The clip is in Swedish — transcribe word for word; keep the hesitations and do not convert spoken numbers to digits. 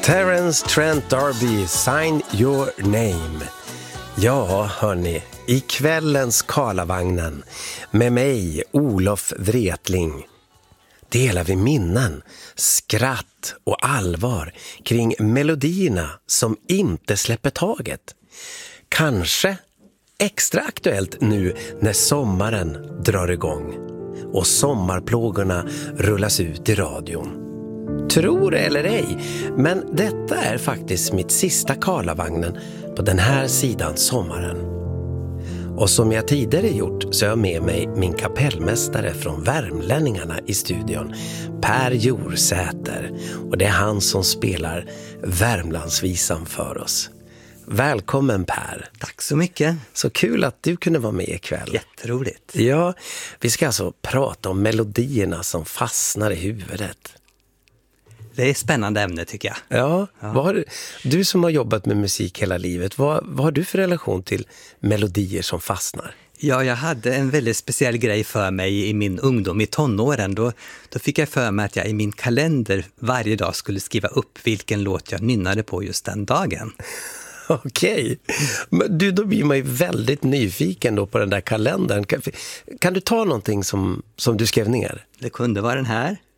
Terence Trent D'Arby, Sign Your Name. Ja, hörni, i kvällens Karlavagnen med mig, Olof Wretling, delar vi minnen, skratt och allvar kring melodierna som inte släpper taget. Kanske extra aktuellt nu när sommaren drar igång och sommarplågorna rullas ut i radion. Tror det eller ej, men detta är faktiskt mitt sista Karlavagnen på den här sidan sommaren. Och som jag tidigare gjort så är jag med mig min kapellmästare från Värmlänningarna i studion, Per Jorsäter. Och det är han som spelar Värmlandsvisan för oss. Välkommen Per. Tack så mycket. Så kul att du kunde vara med ikväll. Jätteroligt. Ja, vi ska alltså prata om melodierna som fastnar i huvudet. Det är ett spännande ämne tycker jag. Ja, ja. Vad har du, du som har jobbat med musik hela livet, vad, vad har du för relation till melodier som fastnar? Ja, jag hade en väldigt speciell grej för mig i min ungdom, i tonåren. Då, då fick jag för mig att jag i min kalender varje dag skulle skriva upp vilken låt jag nynnade på just den dagen. Okej, men du, då blir man ju väldigt nyfiken då på den där kalendern. Kan, kan du ta någonting som, som du skrev ner? Det kunde vara den här.